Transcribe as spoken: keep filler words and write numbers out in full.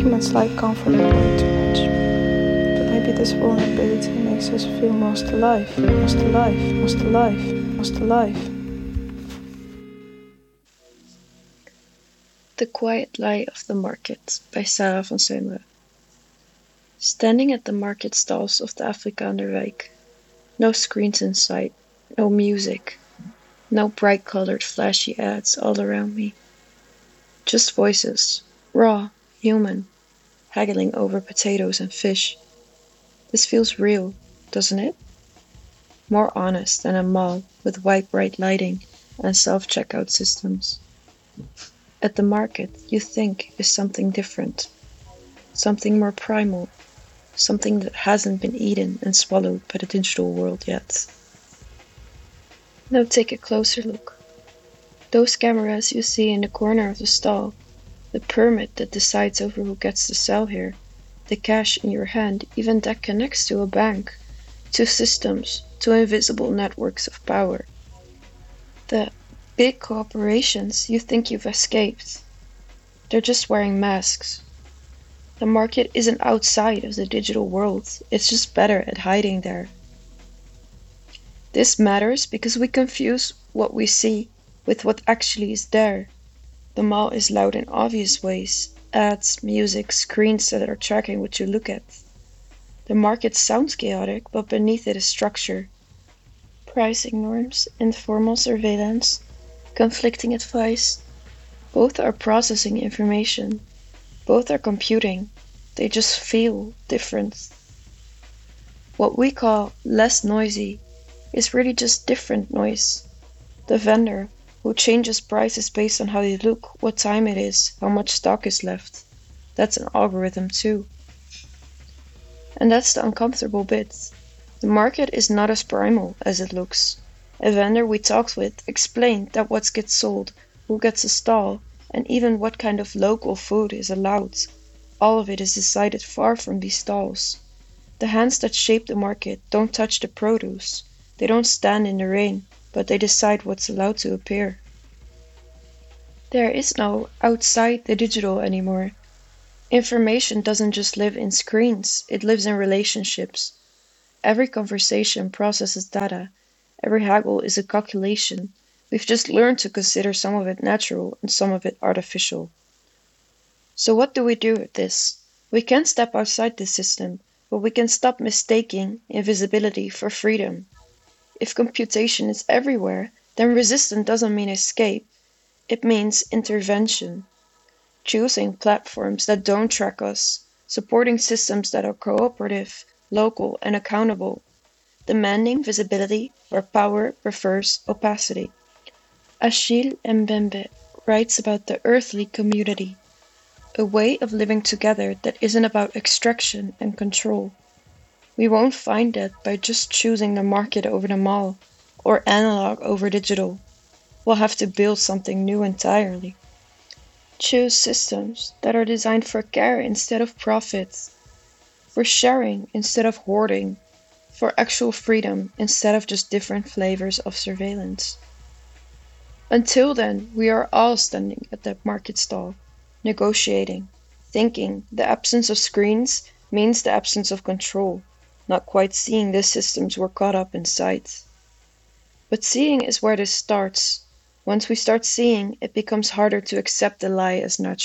Humans like comfort way too much. But maybe this vulnerability makes us feel most alive, most alive, most alive, most alive. The Quiet Lie of the Market by Sarah van Seumeren. Standing at the market stalls of the Afrikanerwijk. No screens in sight, no music, no bright colored flashy ads all around me. Just voices, raw, human, haggling over potatoes and fish. This feels real, doesn't it? More honest than a mall with white bright lighting and self-checkout systems. At the market, you think is something different, something more primal, something that hasn't been eaten and swallowed by the digital world yet. Now take a closer look. Those cameras you see in the corner of the stall, the permit that decides over who gets to sell here, the cash in your hand, even that connects to a bank, to systems, to invisible networks of power. The big corporations you think you've escaped, they're just wearing masks. The market isn't outside of the digital world, it's just better at hiding there. This matters because we confuse what we see with what actually is there. The mall is loud in obvious ways, ads, music, screens that are tracking what you look at. The market sounds chaotic, but beneath it is structure. Pricing norms, informal surveillance, conflicting advice. Both are processing information. Both are computing. They just feel different. What we call less noisy is really just different noise. The vendor who changes prices based on how you look, what time it is, how much stock is left. That's an algorithm too. And that's the uncomfortable bit. The market is not as primal as it looks. A vendor we talked with explained that what gets sold, who gets a stall, and even what kind of local food is allowed. All of it is decided far from these stalls. The hands that shape the market don't touch the produce. They don't stand in the rain, but they decide what's allowed to appear. There is no outside the digital anymore. Information doesn't just live in screens, it lives in relationships. Every conversation processes data. Every haggle is a calculation. We've just learned to consider some of it natural and some of it artificial. So what do we do with this? We can't step outside this system, but we can stop mistaking invisibility for freedom. If computation is everywhere, then resistance doesn't mean escape. It means intervention. Choosing platforms that don't track us, supporting systems that are cooperative, local, and accountable. Demanding visibility where power prefers opacity. Achille Mbembe writes about the earthly community, a way of living together that isn't about extraction and control. We won't find that by just choosing the market over the mall, or analog over digital. We'll have to build something new entirely. Choose systems that are designed for care instead of profit, for sharing instead of hoarding, for actual freedom instead of just different flavors of surveillance. Until then, we are all standing at that market stall, negotiating, thinking the absence of screens means the absence of control, not quite seeing the systems we're caught up inside. But seeing is where this starts. Once we start seeing, it becomes harder to accept the lie as natural.